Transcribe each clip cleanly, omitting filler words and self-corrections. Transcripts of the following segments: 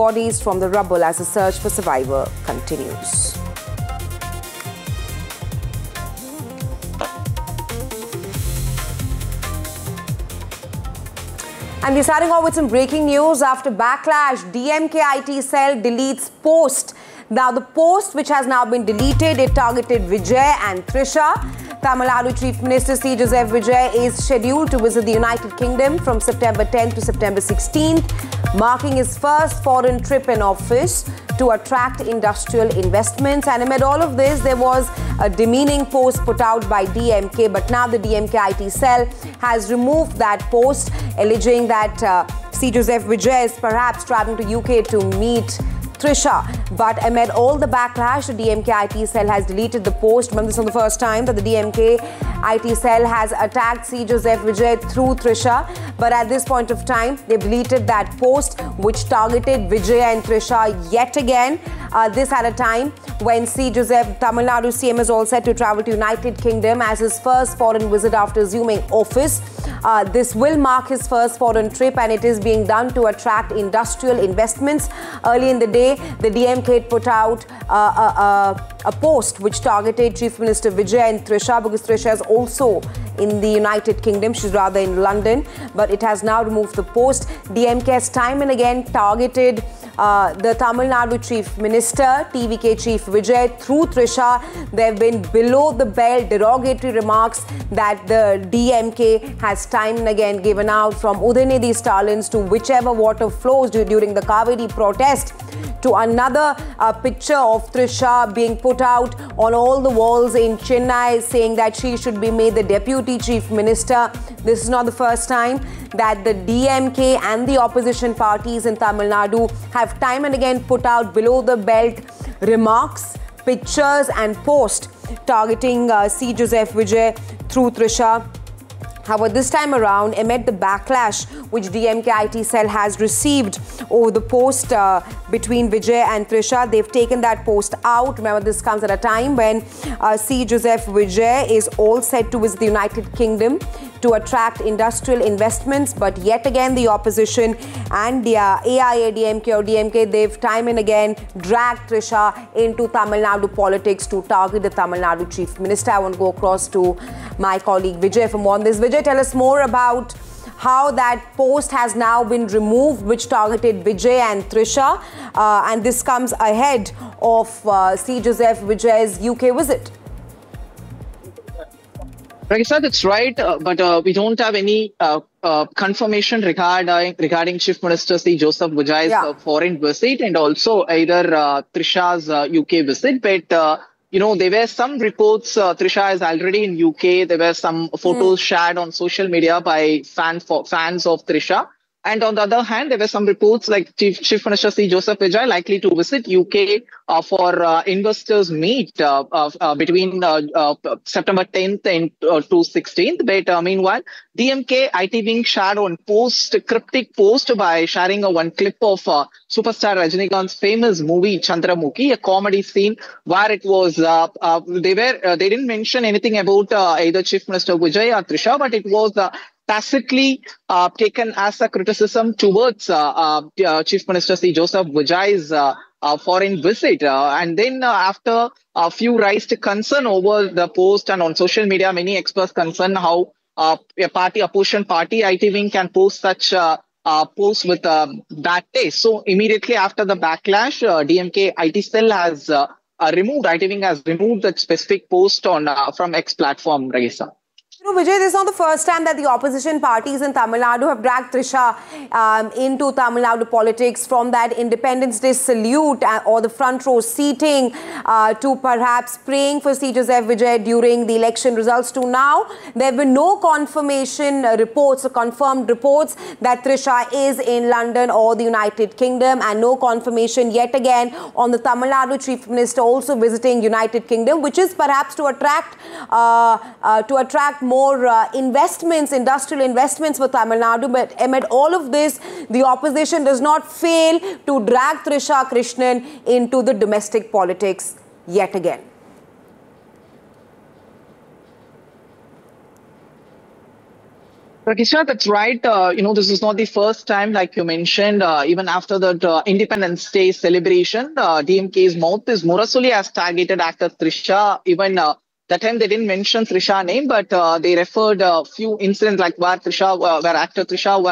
bodies from the rubble as the search for survivor continues. And we're starting off with some breaking news. After backlash, DMK IT cell deletes post. Now the post which has now been deleted, it targeted Vijay and Trisha. Tamil Nadu Chief Minister C. Joseph Vijay is scheduled to visit the United Kingdom from September 10th to September 16th, marking his first foreign trip in office to attract industrial investments. And amid all of this, there was a demeaning post put out by DMK, but now the DMK IT cell has removed that post, alleging that C. Joseph Vijay is perhaps traveling to UK to meet Trisha. But amid all the backlash, the DMK IT cell has deleted the post. But this is not the first time that the DMK IT cell has attacked C. Joseph Vijay through Trisha. But at this point of time, they've deleted that post which targeted Vijay and Trisha yet again. This at a time when C. Joseph, Tamil Nadu CM, is all set to travel to United Kingdom as his first foreign visit after assuming office. This will mark his first foreign trip, and it is being done to attract industrial investments. Early in the day, the DMK put out a post which targeted Chief Minister Vijay and Trisha, because Trisha is also in the United Kingdom. She's rather in London, but it has now removed the post. DMK has time and again targeted the Tamil Nadu Chief Minister, TVK Chief Vijay, through Trisha. There have been below the belt derogatory remarks that the DMK has time and again given out, from Udayanidhi Stalins to whichever water flows during the Kaveri protest, to another picture of Trisha being put out on all the walls in Chennai, saying that she should be made the Deputy Chief Minister. This is not the first time that the DMK and the opposition parties in Tamil Nadu have time and again put out below the belt remarks, pictures and posts targeting C. Joseph Vijay through Trisha. However, this time around, amid the backlash which DMK IT cell has received over the post between Vijay and Trisha, they've taken that post out. Remember, this comes at a time when C. Joseph Vijay is all set to visit the United Kingdom to attract industrial investments. But yet again, the opposition and the AIADMK or DMK, they've time and again dragged Trisha into Tamil Nadu politics to target the Tamil Nadu Chief Minister. I want to go across to my colleague Vijay for more on this. Vijay, tell us more about how that post has now been removed, which targeted Vijay and Trisha. And this comes ahead of C. Joseph Vijay's UK visit. Raisa, that's right, but we don't have any confirmation regarding Chief Minister C. Joseph Vijay's foreign visit, and also either Trisha's UK visit. But there were some reports. Trisha is already in UK. There were some photos shared on social media by fans of Trisha. And on the other hand, there were some reports like Chief Minister C. Joseph Vijay likely to visit UK for investors meet between September 10th and to 16th. But meanwhile, DMK IT wing shared one cryptic post by sharing one clip of superstar Rajinikanth's famous movie Chandramukhi, a comedy scene where it was they didn't mention anything about either Chief Minister Vijay or Trisha, but it was tacitly taken as a criticism towards Chief Minister C. Joseph Vijay's foreign visit. And then after a few raised concern over the post, and on social media, many expressed concern how a opposition party, IT wing, can post such posts with bad taste. So immediately after the backlash, DMK IT cell has IT wing has removed that specific post on from X platform, Raisa. Vijay, this is not the first time that the opposition parties in Tamil Nadu have dragged Trisha into Tamil Nadu politics, from that Independence Day salute or the front row seating to perhaps praying for C. Joseph Vijay during the election results, to now there have been no confirmation reports or confirmed reports that Trisha is in London or the United Kingdom, and no confirmation yet again on the Tamil Nadu Chief Minister also visiting United Kingdom, which is perhaps to attract more investments, industrial investments for Tamil Nadu. But amid all of this, the opposition does not fail to drag Trisha Krishnan into the domestic politics yet again. Rakisha, that's right. This is not the first time, like you mentioned, even after the Independence Day celebration, DMK's mouthpiece Murasuli has targeted actor Trisha. Even that time they didn't mention Trisha name, but they referred a few incidents like where actor Trisha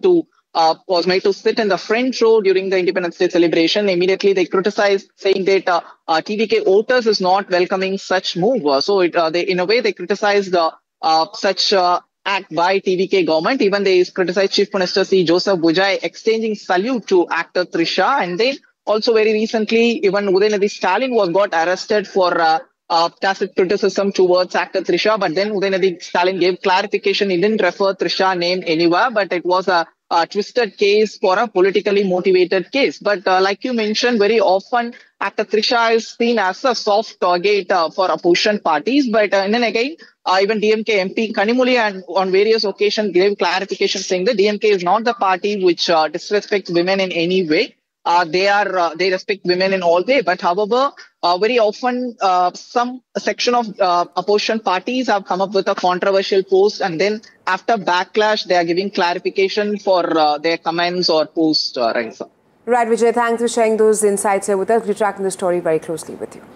was made to sit in the front row during the Independence Day celebration. Immediately they criticized, saying that TVK voters is not welcoming such move. They, in a way, they criticized such act by TVK government. Even they criticized Chief Minister C. Joseph Bujai exchanging salute to actor Trisha. And then also very recently, even Udayanidhi Stalin got arrested for tacit criticism towards actor Trisha. But then Udayanidhi Stalin gave clarification. He didn't refer Trisha name anywhere, but it was a twisted case for a politically motivated case. But like you mentioned, very often actor Trisha is seen as a soft target for opposition parties. But then again, even DMK MP Kanimuli and on various occasions gave clarification saying that DMK is not the party which disrespects women in any way. They respect women in all way. But however, very often some section of opposition parties have come up with a controversial post, and then after backlash, they are giving clarification for their comments or posts. Raisa. Right, Vijay. Thanks for sharing those insights here with us. We're tracking the story very closely with you.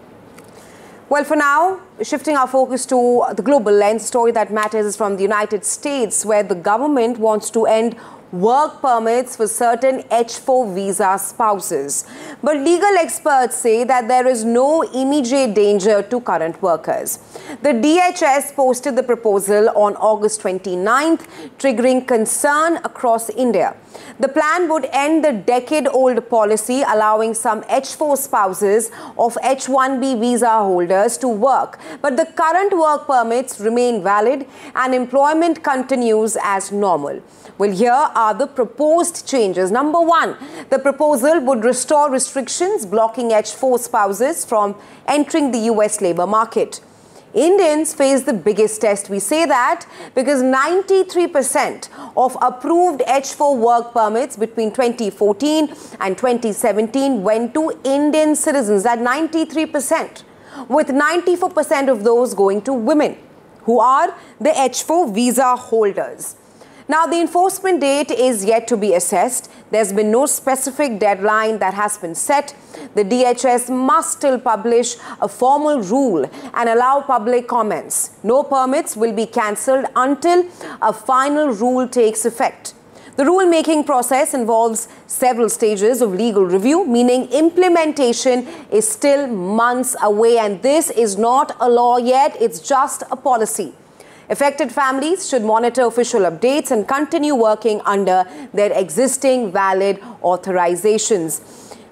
Well, for now, shifting our focus to the global lens, story that matters is from the United States, where the government wants to end work permits for certain H-4 visa spouses. But legal experts say that there is no immediate danger to current workers. The DHS posted the proposal on August 29th, triggering concern across India. The plan would end the decade-old policy allowing some H-4 spouses of H-1B visa holders to work. But the current work permits remain valid and employment continues as normal. Well, here are the proposed changes. Number one, the proposal would restore restrictions blocking H-4 spouses from entering the US labor market. Indians face the biggest test. We say that because 93% of approved H-4 work permits between 2014 and 2017 went to Indian citizens, at 93%, with 94% of those going to women, who are the H-4 visa holders. Now, the enforcement date is yet to be assessed. There's been no specific deadline that has been set. The DHS must still publish a formal rule and allow public comments. No permits will be cancelled until a final rule takes effect. The rule-making process involves several stages of legal review, meaning implementation is still months away. And this is not a law yet, it's just a policy. Affected families should monitor official updates and continue working under their existing valid authorizations.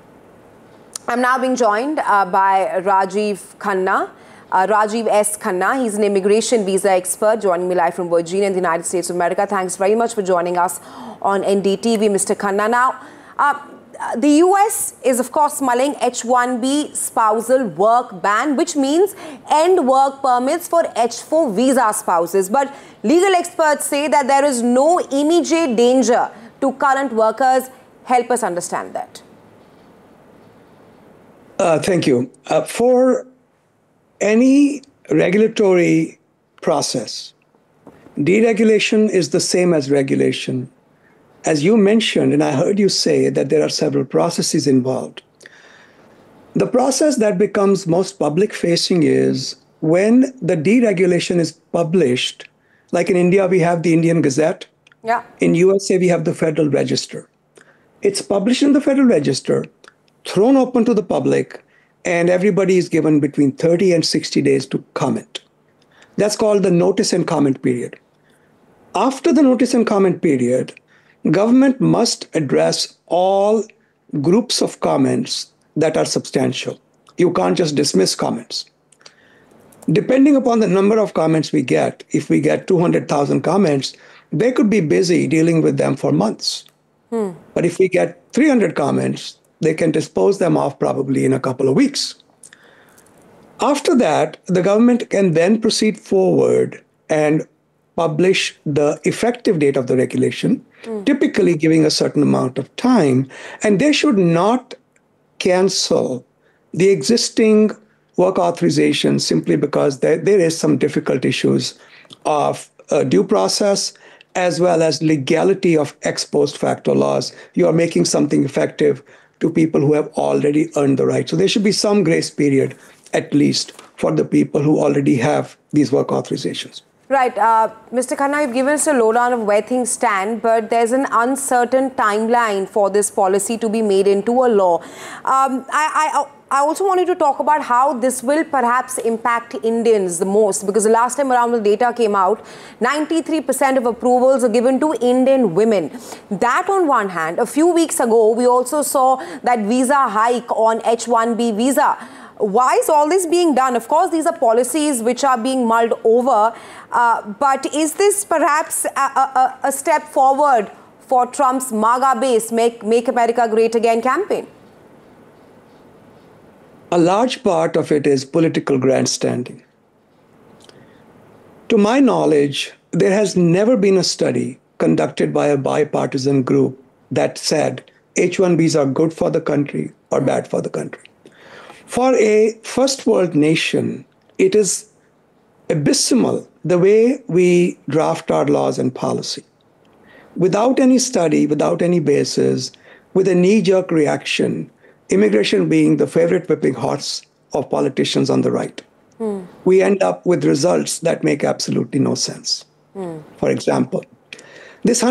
I'm now being joined by Rajiv Khanna. Rajiv S. Khanna. He's an immigration visa expert joining me live from Virginia in the United States of America. Thanks very much for joining us on NDTV, Mr. Khanna. Now, the US is, of course, mulling H-1B spousal work ban, which means end work permits for H-4 visa spouses. But legal experts say that there is no immediate danger to current workers. Help us understand that. Thank you. For any regulatory process, deregulation is the same as regulation. As you mentioned, and I heard you say that there are several processes involved. The process that becomes most public-facing is when the deregulation is published. Like in India, we have the Indian Gazette. Yeah. In USA, we have the Federal Register. It's published in the Federal Register, thrown open to the public, and everybody is given between 30 and 60 days to comment. That's called the notice and comment period. After the notice and comment period, government must address all groups of comments that are substantial. You can't just dismiss comments. Depending upon the number of comments we get, if we get 200,000 comments, they could be busy dealing with them for months. But if we get 300 comments, they can dispose them off probably in a couple of weeks. After that, the government can then proceed forward and publish the effective date of the regulation, typically giving a certain amount of time. And they should not cancel the existing work authorization simply because there is some difficult issues of due process as well as legality of ex post facto laws. You are making something effective to people who have already earned the right. So there should be some grace period, at least, for the people who already have these work authorizations. Right. Mr. Khanna, you've given us a lowdown of where things stand, but there's an uncertain timeline for this policy to be made into a law. I also wanted to talk about how this will perhaps impact Indians the most, because the last time around the data came out, 93% of approvals are given to Indian women. That on one hand. A few weeks ago, we also saw that visa hike on H-1B visa. Why is all this being done? Of course, these are policies which are being mulled over, but is this perhaps a step forward for Trump's MAGA-based Make America Great Again campaign? A large part of it is political grandstanding. To my knowledge, there has never been a study conducted by a bipartisan group that said H-1Bs are good for the country or bad for the country. For a first world nation, it is abysmal the way we draft our laws and policy. Without any study, without any basis, with a knee-jerk reaction, immigration being the favorite whipping horse of politicians on the right, we end up with results that make absolutely no sense. For example, this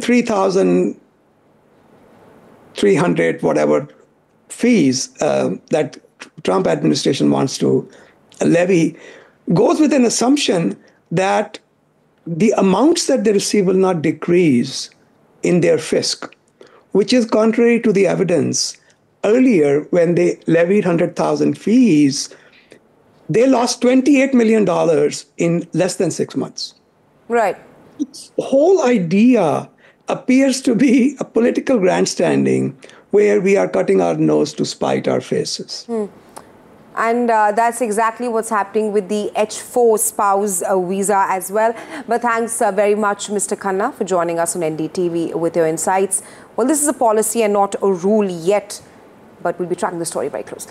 103,300 whatever fees that Trump administration wants to levy goes with an assumption that the amounts that they receive will not decrease in their fisc, which is contrary to the evidence. Earlier, when they levied 100,000 fees, they lost $28 million in less than 6 months. Right. The whole idea appears to be a political grandstanding where we are cutting our nose to spite our faces. And that's exactly what's happening with the H-4 spouse visa as well. But thanks very much, Mr. Khanna, for joining us on NDTV with your insights. Well, this is a policy and not a rule yet, but we'll be tracking the story very closely.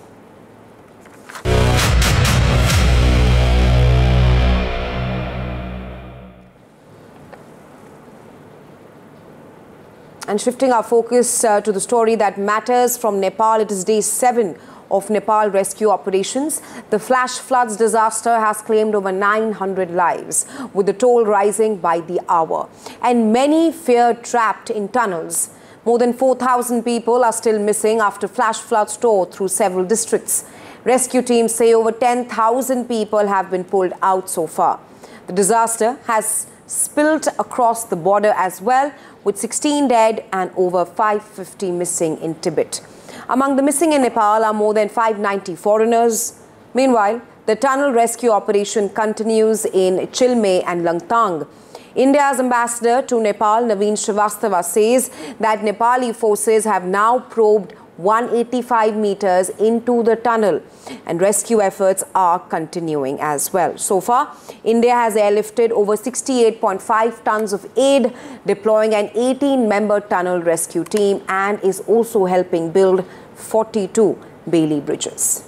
And shifting our focus to the story that matters from Nepal, it is day 7 of Nepal rescue operations. The flash floods disaster has claimed over 900 lives, with the toll rising by the hour. And many fear trapped in tunnels. More than 4,000 people are still missing after flash floods tore through several districts. Rescue teams say over 10,000 people have been pulled out so far. The disaster has spilled across the border as well, with 16 dead and over 550 missing in Tibet. Among the missing in Nepal are more than 590 foreigners. Meanwhile, the tunnel rescue operation continues in Chilme and Langtang. India's ambassador to Nepal, Naveen Srivastava, says that Nepali forces have now probed 185 meters into the tunnel, and rescue efforts are continuing as well. So far, India has airlifted over 68.5 tons of aid, deploying an 18-member tunnel rescue team, and is also helping build 42 Bailey bridges.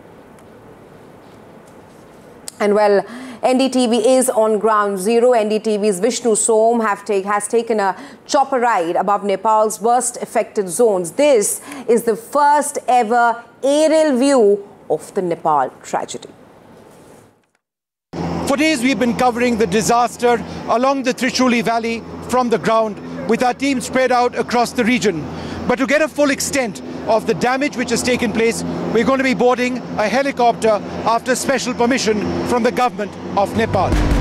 And well, NDTV is on ground zero. NDTV's Vishnu Som has taken a chopper ride above Nepal's worst affected zones. This is the first ever aerial view of the Nepal tragedy. For days we've been covering the disaster along the Trishuli Valley from the ground, with our team spread out across the region. But to get a full extent of the damage which has taken place, we're going to be boarding a helicopter after special permission from the government of Nepal.